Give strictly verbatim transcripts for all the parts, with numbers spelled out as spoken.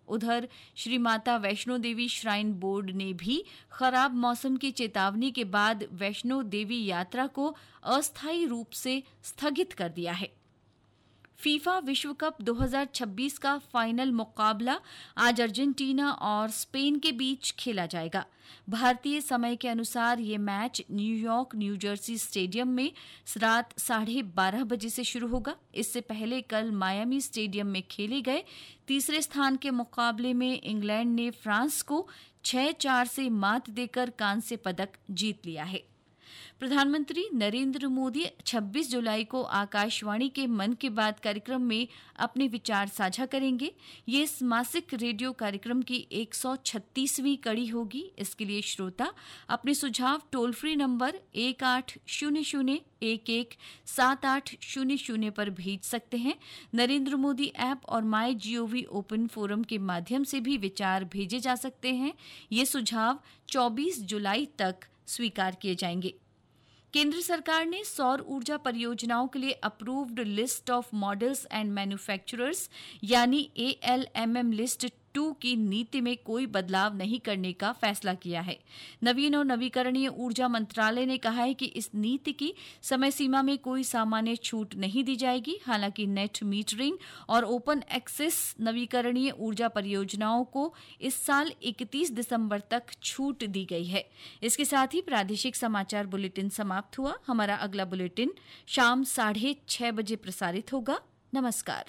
उधर Shri Mata Vaishno Devi shrine board ने भी खराब मौसम की चेतावनी के बाद वैष्णो देवी यात्रा को अस्थायी रूप से स्थगित कर दिया है। फीफा विश्व कप दो हज़ार छब्बीस का फाइनल मुकाबला आज अर्जेंटीना और स्पेन के बीच खेला जाएगा। भारतीय समय के अनुसार ये match New York new Jersey stadium में रात साढ़े बारह बजे से शुरू होगा। इससे पहले कल मायामी स्टेडियम में खेले गए तीसरे स्थान के मुकाबले में इंग्लैंड ने फ्रांस को छह चार से मात देकर कांस्य पदक जीत लिया है। प्रधानमंत्री नरेंद्र मोदी छब्बीस जुलाई को आकाशवाणी के मन की बात कार्यक्रम में अपने विचार साझा करेंगे। ये इस मासिक रेडियो कार्यक्रम की एक सौ छत्तीसवीं कड़ी होगी। इसके लिए श्रोता अपने सुझाव टोल फ्री नंबर एक आठ शून्य शून्य एक एक सात आठ शून्य शून्य पर भेज सकते हैं। नरेंद्र मोदी ऐप और माई जीओवी ओपन फोरम के माध्यम से भी विचार भेजे जा सकते हैं। ये सुझाव चौबीस जुलाई तक स्वीकार किए जाएंगे। केंद्र सरकार ने सौर ऊर्जा परियोजनाओं के लिए approved list of models and manufacturers यानी A L M M list to की नीति में कोई बदलाव नहीं करने का फैसला किया है। नवीन और नवीकरणीय ऊर्जा मंत्रालय ने कहा है कि इस नीति की समय सीमा में कोई सामान्य छूट नहीं दी जाएगी। हालांकि नेट मीटरिंग और ओपन एक्सेस नवीकरणीय ऊर्जा परियोजनाओं को इस साल इकतीस दिसंबर तक छूट दी गई है। इसके साथ ही प्रादेशिक समाचार बुलेटिन समाप्त हुआ। हमारा अगला बुलेटिन शाम साढ़े छह बजे प्रसारित होगा। नमस्कार।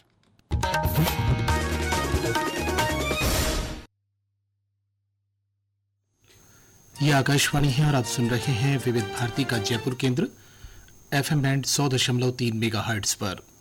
ये आकाशवाणी है और आप सुन रहे हैं विविध भारती का जयपुर केंद्र एफएम बैंड सौ दशमलव तीन मेगाहर्ट्ज पर।